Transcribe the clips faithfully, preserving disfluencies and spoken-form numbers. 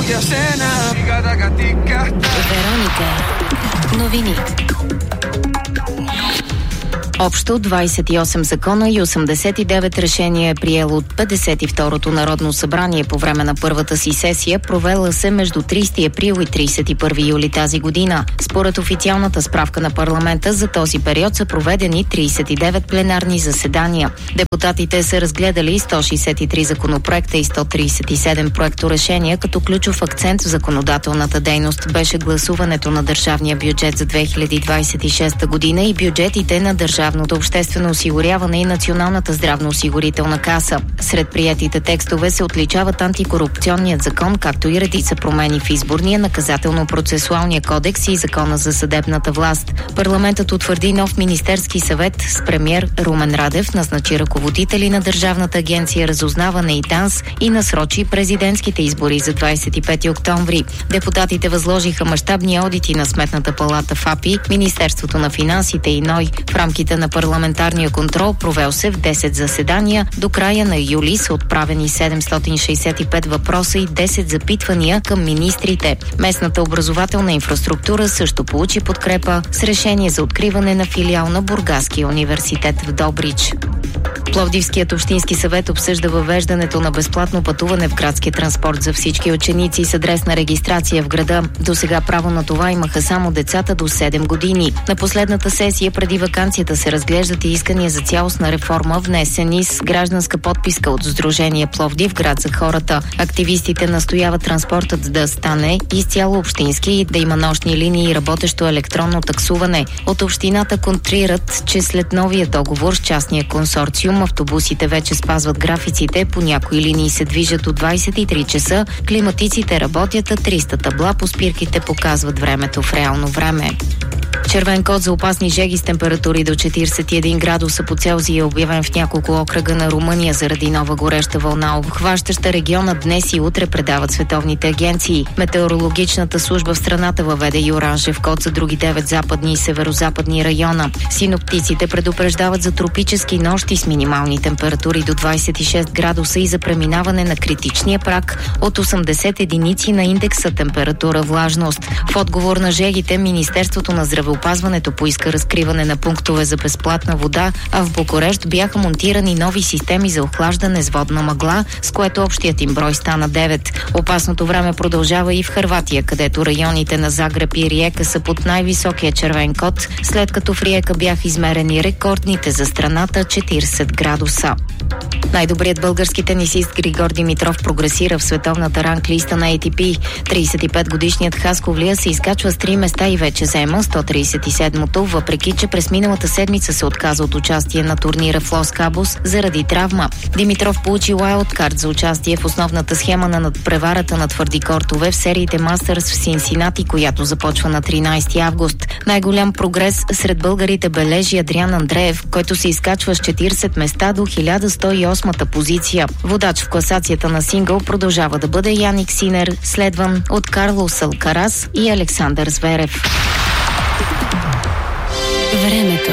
Вероника. Новини. Общо двадесет и осем закона и осемдесет и девет решения е приело от петдесет и второто Народно събрание по време на първата си сесия, провела се между тридесети април и тридесет и първи юли тази година. Според официалната справка на парламента за този период са проведени тридесет и девет пленарни заседания. Депутатите са разгледали сто шестдесет и три законопроекта и сто тридесет и седем проекторешения, като ключов акцент в законодателната дейност беше гласуването на държавния бюджет за две хиляди двадесет и шеста година и бюджетите на държавното обществено осигуряване и Националната здравноосигурителна каса. Сред приетите текстове се отличават антикорупционният закон, както и редица промени в изборния, наказателно-процесуалния кодекс и закона за съдебната власт. Парламентът утвърди нов Министерски съвет с премиер Румен Радев, назначи ръководители на Държавната агенция разузнаване и ДАНС и насрочи президентските избори за двадесет и пети октомври. Депутатите възложиха мащабни одити на Сметната палата в АПИ, Министерството на финансите и НОИ. В рамките на парламентарния контрол, провел се в десет заседания. До края на юли са отправени седемстотин шестдесет и пет въпроса и десет запитвания към министрите. Местната образователна инфраструктура също получи подкрепа с решение за откриване на филиал на Бургаския университет в Добрич. Пловдивският общински съвет обсъжда въвеждането на безплатно пътуване в градския транспорт за всички ученици с адресна регистрация в града. До сега право на това имаха само децата до седем години. На последната сесия преди ваканцията се разглеждат и искания за цялостна реформа, внесени с гражданска подписка от Сдружение Пловдив град за хората. Активистите настояват транспортът да стане изцяло общински и да има нощни линии и работещо електронно таксуване. От общината контрират, че след новия договор с частния консорциум автобусите вече спазват графиците, по някои линии се движат до двадесет и три часа, климатиците работят, а триста табла по спирките показват времето в реално време. Червен код за опасни жеги с температури до четиридесет и един градуса по Целзий е обявен в няколко окръга на Румъния заради нова гореща вълна, обхващаща региона днес и утре, предават световните агенции. Метеорологичната служба в страната въведе и оранжев код за други девет западни и северозападни района. Синоптиците предупреждават за тропически нощи с минимални температури до двадесет и шест градуса и за преминаване на критичния праг от осемдесет единици на индекса температура влажност. В отговор на жегите, Министерството на здравеопазването Опазването поиска разкриване на пунктове за безплатна вода, а в Букурещ бяха монтирани нови системи за охлаждане с водна мъгла, с което общият им брой стана девет. Опасното време продължава и в Хърватия, където районите на Загреб и Риека са под най-високия червен код, след като в Риека бяха измерени рекордните за страната четиридесет градуса. Най-добрият български тенисист Григор Димитров прогресира в световната ранглиста на Ей Ти Пи. тридесет и пет годишният хасковлия се изкачва с три места и вече заема сто тридесет и седмото, въпреки че през миналата седмица се отказа от участие на турнира в Лос Кабос заради травма. Димитров получи уайлдкарт за участие в основната схема на надпреварата на твърди кортове в сериите Мастърс в Синсинати, която започва на тринадесети август. Най-голям прогрес сред българите бележи Адриан Андреев, който се изкачва с четиридесет места до хиляда сто и осма позиция. Водач в класацията на сингъл продължава да бъде Яник Синер, следван от Карлос Алкарас и Александър Зверев. Времето.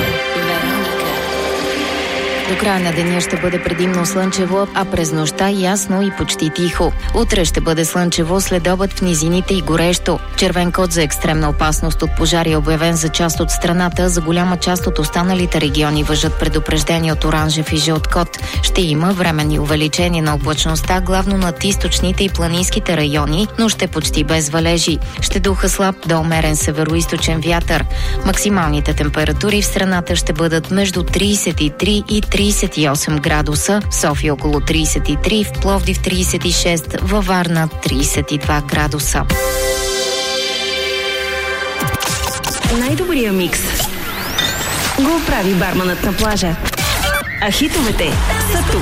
До края на деня ще бъде предимно слънчево, а през нощта ясно и почти тихо. Утре ще бъде слънчево, след обед в низините и горещо. Червен код за екстремна опасност от пожари е обявен за част от страната. За голяма част от останалите региони важат предупреждения от оранжев и жълт код. Ще има временни увеличения на облачността, главно над източните и планинските райони, но ще почти без валежи. Ще духа слаб до умерен североизточен вятър. Максималните температури в страната ще бъдат между тридесет и три и тридесет и осем градуса, в София около тридесет и три, в Пловдив тридесет и шест, във Варна тридесет и два градуса. Най-добрия микс го прави барманът на плажа. А хитовете са тук.